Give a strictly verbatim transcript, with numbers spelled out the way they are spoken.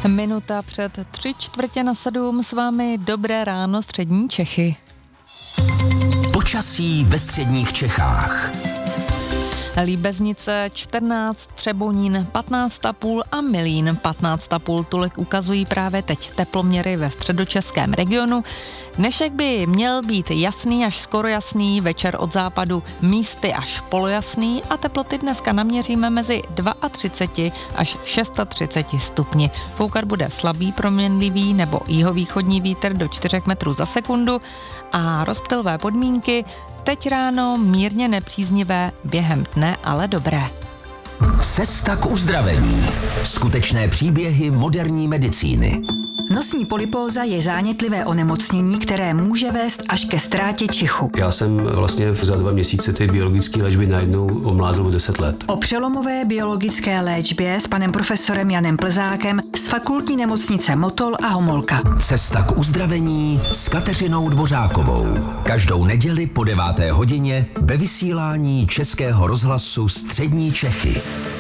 Minuta před tři čtvrtě na sedm s vámi dobré ráno střední Čechy. Počasí ve středních Čechách. Líbeznice čtrnáct, Třebonín patnáct a půl a Milín patnáct a půl. Tolik ukazují právě teď teploměry ve středočeském regionu. Dnešek by měl být jasný až skoro jasný, večer od západu místy až polojasný a teploty dneska naměříme mezi třicet dva až třicet šest stupni. Foukat bude slabý proměnlivý nebo jihovýchodní vítr do čtyři metrů za sekundu a rozptylové podmínky teď ráno mírně nepříznivé, během dne ale dobré. Cesta k uzdravení. Skutečné příběhy moderní medicíny. Nosní polypóza je zánětlivé onemocnění, které může vést až ke ztrátě čichu. Já jsem vlastně za dva měsíce ty biologické léčby najednou omládl o deset let. O přelomové biologické léčbě s panem profesorem Janem Plzákem z fakultní nemocnice Motol a Homolka. Cesta k uzdravení s Kateřinou Dvořákovou. Každou neděli po deváté hodině ve vysílání Českého rozhlasu Střední Čechy.